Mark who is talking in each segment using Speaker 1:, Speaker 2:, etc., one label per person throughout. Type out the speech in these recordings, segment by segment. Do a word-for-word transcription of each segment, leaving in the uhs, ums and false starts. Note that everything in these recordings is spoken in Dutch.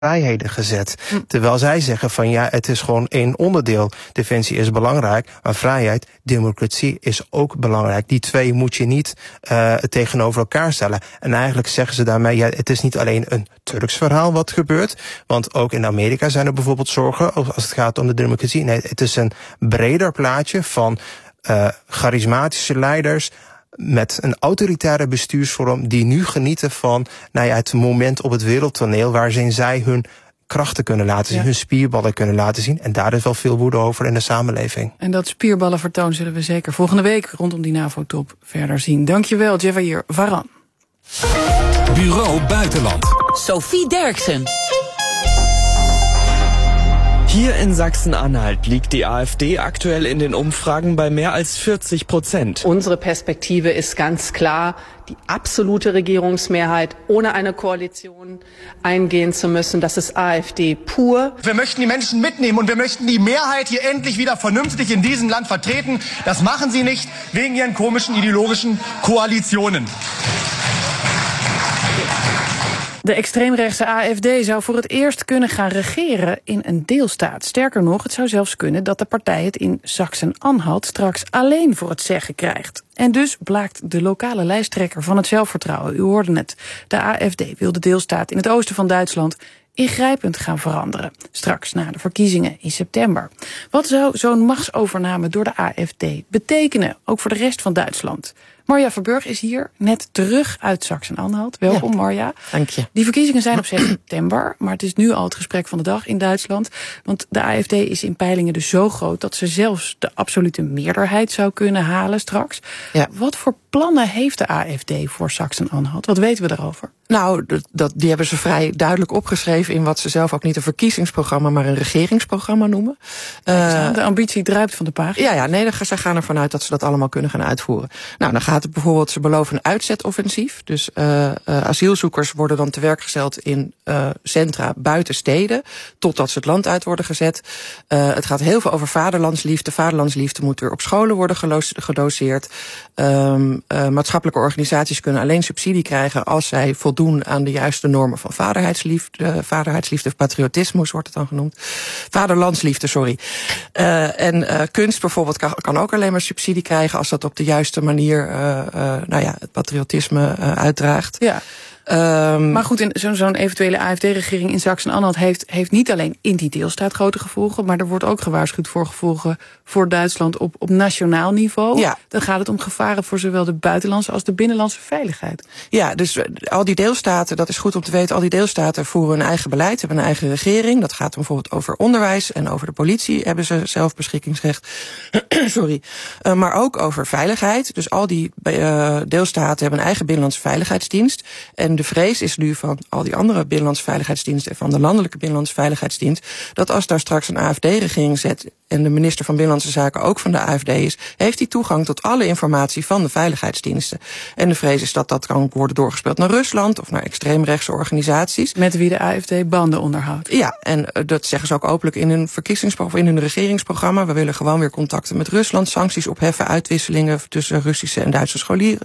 Speaker 1: vrijheden gezet. Hm. Terwijl zij zeggen van ja, het is gewoon één onderdeel. Defensie is belangrijk, maar vrijheid, democratie is ook belangrijk. Die twee moet je niet uh, tegenover elkaar stellen. En eigenlijk zeggen ze daarmee, ja, het is niet alleen een Turks verhaal wat gebeurt, want ook in Amerika zijn er bijvoorbeeld zorgen als het gaat om de democratie. Nee, het is een breder plaatje van uh, charismatische leiders met een autoritaire bestuursvorm die nu genieten van nou ja, het moment op het wereldtoneel waarin zij hun krachten kunnen laten zien, ja. hun spierballen kunnen laten zien. En daar is wel veel woede over in de samenleving.
Speaker 2: En dat spierballenvertoon zullen we zeker volgende week rondom die NAVO-top verder zien. Dankjewel, Javier Varan.
Speaker 3: Bureau Buitenland.
Speaker 4: Sophie Derksen.
Speaker 5: Hier in Sachsen-Anhalt liegt die AfD aktuell in den Umfragen bei mehr als vierzig Prozent.
Speaker 6: Unsere Perspektive ist ganz klar, die absolute Regierungsmehrheit ohne eine Koalition eingehen zu müssen. Das ist AfD pur.
Speaker 7: Wir möchten die Menschen mitnehmen und wir möchten die Mehrheit hier endlich wieder vernünftig in diesem Land vertreten. Das machen sie nicht wegen ihren komischen ideologischen Koalitionen.
Speaker 2: De extreemrechtse A F D zou voor het eerst kunnen gaan regeren in een deelstaat. Sterker nog, het zou zelfs kunnen dat de partij het in Sachsen-Anhalt straks alleen voor het zeggen krijgt. En dus blaakt de lokale lijsttrekker van het zelfvertrouwen. U hoorde het. De A F D wil de deelstaat in het oosten van Duitsland ingrijpend gaan veranderen. Straks na de verkiezingen in september. Wat zou zo'n machtsovername door de A F D betekenen, ook voor de rest van Duitsland? Marja Verburg is hier, net terug uit Sachsen-Anhalt. Welkom, ja, Marja.
Speaker 8: Dank je.
Speaker 2: Die verkiezingen zijn op zes september, maar het is nu al het gesprek van de dag in Duitsland. Want de A F D is in peilingen dus zo groot dat ze zelfs de absolute meerderheid zou kunnen halen straks. Ja. Wat voor plannen heeft de A F D voor Sachsen-Anhalt? Wat weten we daarover?
Speaker 8: Nou, dat, die hebben ze vrij duidelijk opgeschreven in wat ze zelf ook niet een verkiezingsprogramma, maar een regeringsprogramma noemen.
Speaker 2: Uh, de ambitie druipt van de pagina.
Speaker 8: Ja, ja, nee, zij gaan ervan uit dat ze dat allemaal kunnen gaan uitvoeren. Nou, dan gaat het bijvoorbeeld, ze beloven een uitzetoffensief. Dus uh, uh, asielzoekers worden dan te werk gesteld in uh, centra buiten steden, totdat ze het land uit worden gezet. Uh, het gaat heel veel over vaderlandsliefde. Vaderlandsliefde moet weer op scholen worden gedoseerd. Um, uh, maatschappelijke organisaties kunnen alleen subsidie krijgen als zij voldoen aan de juiste normen van vaderheidsliefde, vaderheidsliefde of patriotismus wordt het dan genoemd. Vaderlandsliefde, sorry. Uh, en uh, kunst bijvoorbeeld kan, kan ook alleen maar subsidie krijgen als dat op de juiste manier uh, uh, nou ja, het patriotisme uh, uitdraagt.
Speaker 2: Ja. Um, maar goed, in zo'n zo'n eventuele A F D-regering in Sachsen-Anhalt heeft, heeft niet alleen in die deelstaat grote gevolgen, maar er wordt ook gewaarschuwd voor gevolgen voor Duitsland op, op nationaal niveau.
Speaker 8: Ja.
Speaker 2: Dan gaat het om gevaren voor zowel de buitenlandse als de binnenlandse veiligheid.
Speaker 8: Ja, dus al die deelstaten, dat is goed om te weten, al die deelstaten voeren hun eigen beleid, hebben een eigen regering. Dat gaat bijvoorbeeld over onderwijs en over de politie hebben ze zelf beschikkingsrecht. Sorry. Uh, maar ook over veiligheid. Dus al die uh, deelstaten hebben een eigen binnenlandse veiligheidsdienst. En de vrees is nu van al die andere binnenlandse veiligheidsdiensten en van de landelijke binnenlandse veiligheidsdienst, dat als daar straks een A F D-regering zet en de minister van Binnenlandse Zaken ook van de A F D is, heeft hij toegang tot alle informatie van de veiligheidsdiensten. En de vrees is dat dat kan worden doorgespeeld naar Rusland of naar extreemrechtse organisaties.
Speaker 2: Met wie de A F D banden onderhoudt.
Speaker 8: Ja, en dat zeggen ze ook openlijk in hun verkiezingsprogramma, in hun regeringsprogramma. We willen gewoon weer contacten met Rusland, sancties opheffen, uitwisselingen tussen Russische en Duitse scholieren.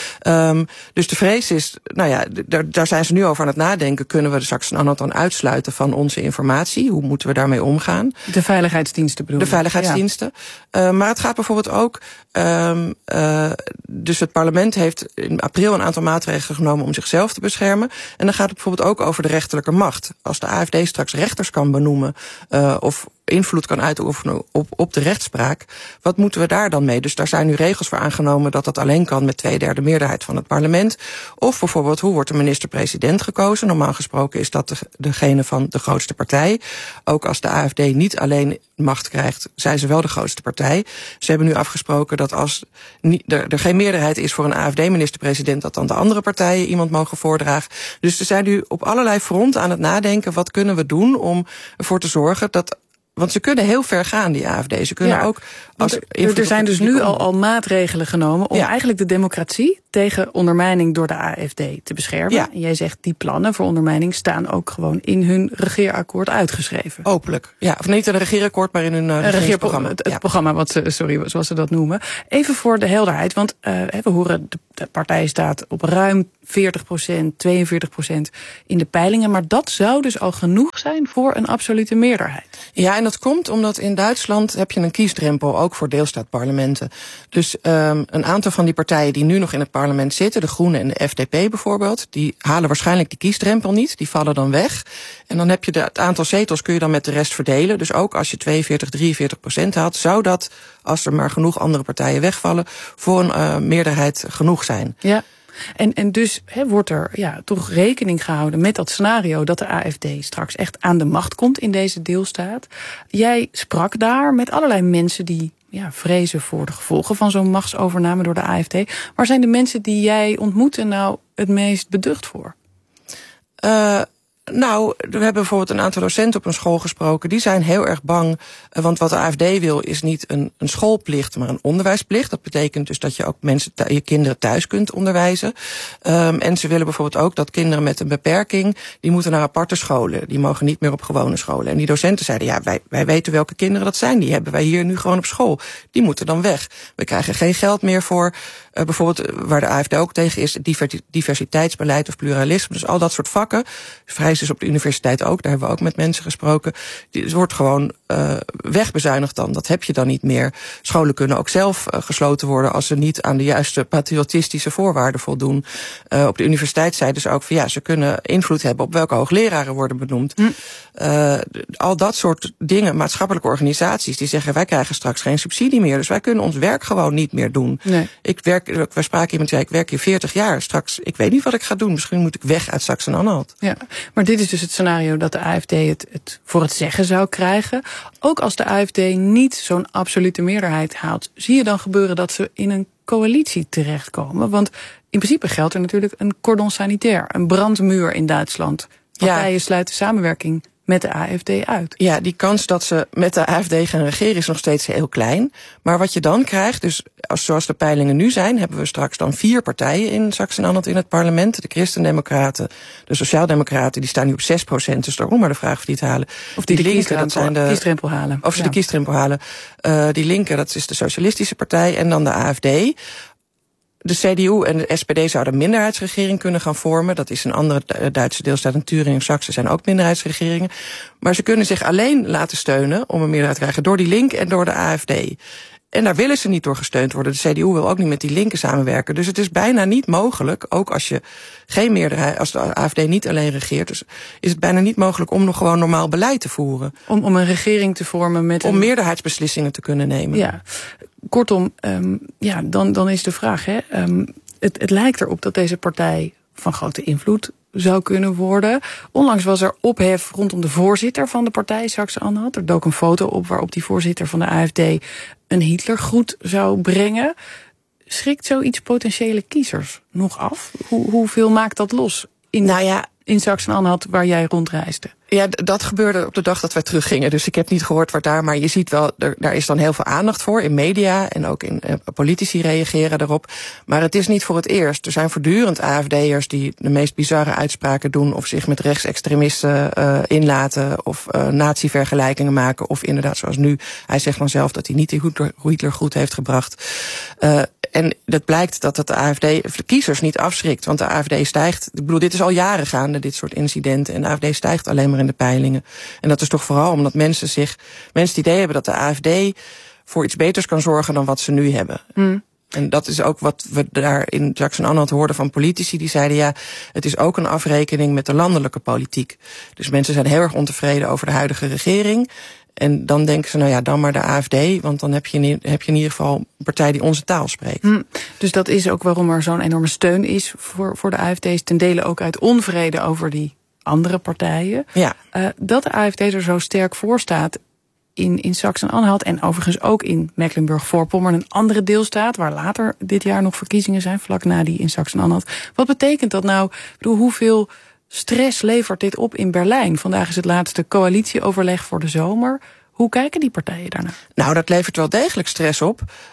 Speaker 8: Um, dus de vrees is, nou ja, daar, daar zijn ze nu over aan het nadenken. Kunnen we de Sachsen-Anhalt dan uitsluiten van onze informatie? Hoe moeten we daarmee omgaan?
Speaker 2: De veiligheidsdiensten bedoel
Speaker 8: De veiligheidsdiensten. Ja. Uh, maar het gaat bijvoorbeeld ook, um, uh, dus het parlement heeft in april een aantal maatregelen genomen om zichzelf te beschermen. En dan gaat het bijvoorbeeld ook over de rechterlijke macht. Als de A F D straks rechters kan benoemen, uh, of invloed kan uitoefenen op, op de rechtspraak, wat moeten we daar dan mee? Dus daar zijn nu regels voor aangenomen dat dat alleen kan met twee derde meerderheid van het parlement. Of bijvoorbeeld, hoe wordt de minister-president gekozen? Normaal gesproken is dat de, degene van de grootste partij. Ook als de A F D niet alleen macht krijgt, zijn ze wel de grootste partij. Ze hebben nu afgesproken dat als niet, er, er geen meerderheid is voor een A F D-minister-president, dat dan de andere partijen iemand mogen voordragen. Dus ze zijn nu op allerlei fronten aan het nadenken, wat kunnen we doen om ervoor te zorgen dat, want ze kunnen heel ver gaan, die A F D. Ze kunnen ja, ook als
Speaker 2: er, er zijn dus nu al, al maatregelen genomen om ja. eigenlijk de democratie tegen ondermijning door de A F D te beschermen. Ja. En jij zegt, die plannen voor ondermijning staan ook gewoon in hun regeerakkoord uitgeschreven.
Speaker 8: Openlijk. Ja, of niet in een regeerakkoord, maar in hun uh, regeringsprogramma.
Speaker 2: Het, het ja. programma, wat ze, sorry, zoals ze dat noemen. Even voor de helderheid, want uh, we horen, de, de partij staat op ruim veertig procent, tweeënveertig procent in de peilingen. Maar dat zou dus al genoeg zijn voor een absolute meerderheid.
Speaker 8: Ja, en dat komt omdat in Duitsland heb je een kiesdrempel, ook voor deelstaatparlementen. Dus um, een aantal van die partijen die nu nog in het parlement zitten, de Groenen en de F D P bijvoorbeeld, die halen waarschijnlijk die kiesdrempel niet, die vallen dan weg. En dan heb je de, het aantal zetels kun je dan met de rest verdelen. Dus ook als je tweeënveertig, drieënveertig procent haalt, zou dat, als er maar genoeg andere partijen wegvallen, voor een uh, meerderheid genoeg zijn.
Speaker 2: Ja. En, en dus he, wordt er ja, toch rekening gehouden met dat scenario dat de A F D straks echt aan de macht komt in deze deelstaat. Jij sprak daar met allerlei mensen die ja, vrezen voor de gevolgen van zo'n machtsovername door de A F D. Waar zijn de mensen die jij ontmoette nou het meest beducht voor?
Speaker 8: Uh, Nou, we hebben bijvoorbeeld een aantal docenten op een school gesproken. Die zijn heel erg bang, want wat de A F D wil is niet een, een schoolplicht, maar een onderwijsplicht. Dat betekent dus dat je ook mensen, je kinderen thuis kunt onderwijzen. Um, en ze willen bijvoorbeeld ook dat kinderen met een beperking, die moeten naar aparte scholen. Die mogen niet meer op gewone scholen. En die docenten zeiden, ja, wij, wij weten welke kinderen dat zijn. Die hebben wij hier nu gewoon op school. Die moeten dan weg. We krijgen geen geld meer voor, uh, bijvoorbeeld waar de A F D ook tegen is, diversiteitsbeleid of pluralisme. Dus al dat soort vakken. Vrij is op de universiteit ook, daar hebben we ook met mensen gesproken. Het wordt gewoon uh, wegbezuinigd dan. Dat heb je dan niet meer. Scholen kunnen ook zelf uh, gesloten worden als ze niet aan de juiste patriotistische voorwaarden voldoen. Uh, op de universiteit zeiden ze ook van ja, ze kunnen invloed hebben op welke hoogleraren worden benoemd. Hm. Uh, al dat soort dingen, maatschappelijke organisaties die zeggen wij krijgen straks geen subsidie meer, dus wij kunnen ons werk gewoon niet meer doen. Nee. Ik werk, wij spraken iemand, ja, ik werk hier veertig jaar, straks, ik weet niet wat ik ga doen, misschien moet ik weg uit Sachsen-Anhalt.
Speaker 2: Ja, maar dit is dus het scenario dat de A F D het, het voor het zeggen zou krijgen. Ook als de A F D niet zo'n absolute meerderheid haalt, zie je dan gebeuren dat ze in een coalitie terechtkomen? Want in principe geldt er natuurlijk een cordon sanitair, een brandmuur in Duitsland. Partijen ja. sluiten samenwerking met de A F D uit.
Speaker 8: Ja, die kans dat ze met de A F D gaan regeren is nog steeds heel klein. Maar wat je dan krijgt, dus als, zoals de peilingen nu zijn, hebben we straks dan vier partijen in Sachsen-Anhalt in het parlement. De Christendemocraten, de Sociaaldemocraten, die staan nu op zes procent. Dus daarom maar de vraag of die het halen.
Speaker 2: Of die, die de linken, dat zijn de kiesdrempel halen.
Speaker 8: Of ze
Speaker 2: ja.
Speaker 8: de kiesdrempel halen. Uh, die linken, dat is de Socialistische Partij en dan de A F D. De C D U en de S P D zouden een minderheidsregering kunnen gaan vormen. Dat is een andere Duitse deelstaat. En Turingen en Sachsen zijn ook minderheidsregeringen. Maar ze kunnen zich alleen laten steunen om een meerderheid te krijgen door die link en door de A F D. En daar willen ze niet door gesteund worden. De C D U wil ook niet met die linken samenwerken. Dus het is bijna niet mogelijk, ook als je geen meerderheid, als de A F D niet alleen regeert, dus is het bijna niet mogelijk om nog gewoon normaal beleid te voeren.
Speaker 2: Om, om een regering te vormen met
Speaker 8: Om
Speaker 2: een...
Speaker 8: meerderheidsbeslissingen te kunnen nemen.
Speaker 2: Ja. Kortom, um, ja, dan, dan is de vraag, hè, um, het, het lijkt erop dat deze partij van grote invloed zou kunnen worden. Onlangs was er ophef rondom de voorzitter van de partij, Sachsen-Anhalt. Er dook een foto op waarop die voorzitter van de A F D een Hitlergroet zou brengen. Schrikt zoiets potentiële kiezers nog af? Hoe, hoeveel maakt dat los in, nou ja, in Sachsen-Anhalt waar jij rondreisde?
Speaker 8: Ja, dat gebeurde op de dag dat wij teruggingen. Dus ik heb niet gehoord wat daar, maar je ziet wel, er, daar is dan heel veel aandacht voor in media en ook in uh, politici reageren daarop. Maar het is niet voor het eerst. Er zijn voortdurend A F D'ers die de meest bizarre uitspraken doen of zich met rechtsextremisten uh, inlaten of uh, nazi-vergelijkingen maken. Of inderdaad, zoals nu, hij zegt dan zelf dat hij niet die Hitlergroet heeft gebracht. Uh, En dat blijkt dat het de A F D de kiezers niet afschrikt. Want de A F D stijgt. Ik bedoel, dit is al jaren gaande, dit soort incidenten. En de A F D stijgt alleen maar in de peilingen. En dat is toch vooral omdat mensen zich, mensen het idee hebben dat de A F D voor iets beters kan zorgen dan wat ze nu hebben. Mm. En dat is ook wat we daar in Sachsen-Anhalt hoorden van politici. Die zeiden, ja, het is ook een afrekening met de landelijke politiek. Dus mensen zijn heel erg ontevreden over de huidige regering. En dan denken ze, nou ja, dan maar de A F D, want dan heb je in, heb je in ieder geval een partij die onze taal spreekt.
Speaker 2: Hm, dus dat is ook waarom er zo'n enorme steun is voor, voor de A F D's, ten dele ook uit onvrede over die andere partijen.
Speaker 8: Ja.
Speaker 2: Uh, dat de A F D er zo sterk voor staat in, in Sachsen-Anhalt en overigens ook in Mecklenburg-Vorpommern, een andere deelstaat waar later dit jaar nog verkiezingen zijn, vlak na die in Sachsen-Anhalt. Wat betekent dat nou? Ik bedoel, hoeveel stress levert dit op in Berlijn? Vandaag is het laatste coalitieoverleg voor de zomer. Hoe kijken die partijen daarnaar?
Speaker 8: Nou, dat levert wel degelijk stress op.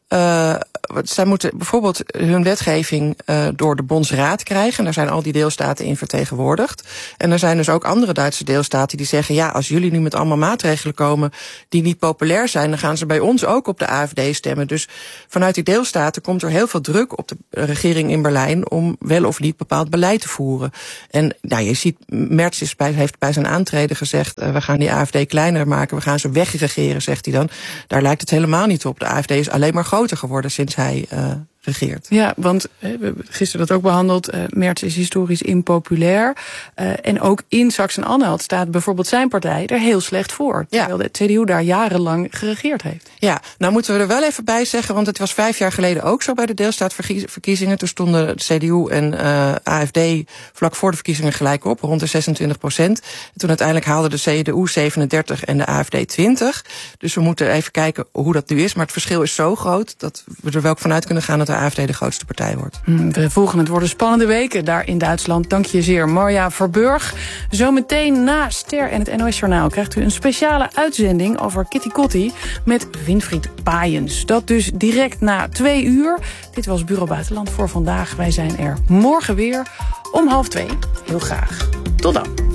Speaker 8: Uh, zij moeten bijvoorbeeld hun wetgeving uh, door de Bondsraad krijgen. En daar zijn al die deelstaten in vertegenwoordigd. En er zijn dus ook andere Duitse deelstaten die zeggen, ja, als jullie nu met allemaal maatregelen komen die niet populair zijn, dan gaan ze bij ons ook op de A F D stemmen. Dus vanuit die deelstaten komt er heel veel druk op de regering in Berlijn om wel of niet bepaald beleid te voeren. En nou, je ziet, Merz is bij, heeft bij zijn aantreden gezegd, uh, we gaan die A F D kleiner maken, we gaan ze wegregeren, zegt hij dan. Daar lijkt het helemaal niet op. De A F D is alleen maar groter geworden sinds hij uh, regeert.
Speaker 2: Ja, want we hebben gisteren dat ook behandeld. Uh, Merz is historisch impopulair. Uh, en ook in Sachsen-Anhalt staat bijvoorbeeld zijn partij er heel slecht voor. Terwijl ja. de C D U daar jarenlang geregeerd heeft.
Speaker 8: Ja, nou moeten we er wel even bij zeggen, want het was vijf jaar geleden ook zo bij de deelstaatverkiezingen. Toen stonden de C D U en uh, A F D vlak voor de verkiezingen gelijk op, rond de zesentwintig procent. En toen uiteindelijk haalde de C D U zevenendertig en de A F D twintig. Dus we moeten even kijken hoe dat nu is. Maar het verschil is zo groot dat we er wel vanuit kunnen gaan dat de A F D de grootste partij wordt.
Speaker 2: We volgen het worden spannende weken daar in Duitsland. Dank je zeer, Marja Verburg. Zometeen na Ster en het N O S-journaal krijgt u een speciale uitzending over Kitty Kotti met Winfried Baaiens. Dat dus direct na twee uur. Dit was Bureau Buitenland voor vandaag. Wij zijn er morgen weer om half twee. Heel graag. Tot dan.